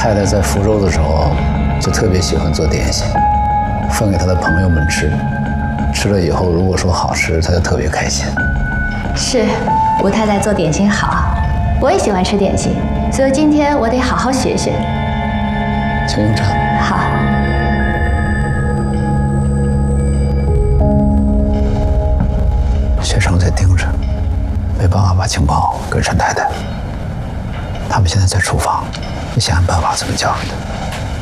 太太在福州的时候，就特别喜欢做点心，分给她的朋友们吃。吃了以后，如果说好吃，她就特别开心。 是，吴太太做点心好，我也喜欢吃点心，所以今天我得好好学学。 请用餐。 好。 学成在盯着，没办法把情报给陈太太。他们现在在厨房，你想想办法怎么教给他。